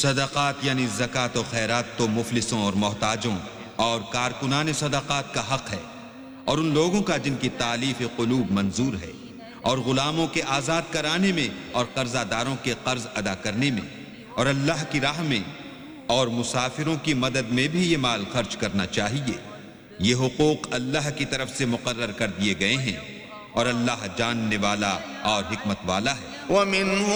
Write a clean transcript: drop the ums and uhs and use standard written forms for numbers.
सदक़ात यानी ज़कात और खैरात तो मुफलिसों और मोहताजों और कारकुनान सदक़ात का हक है, और उन लोगों का जिनकी तालीफ़ क़ुलूब मंजूर है, और ग़ुलामों के आज़ाद कराने में, और कर्ज़ादारों के कर्ज अदा करने में, और अल्लाह की राह में, और मुसाफिरों की मदद में भी ये माल खर्च करना चाहिए। ये हुकूक अल्लाह की तरफ से मुकर्रर कर दिए गए हैं, और अल्लाह जानने वाला और हिकमत वाला है।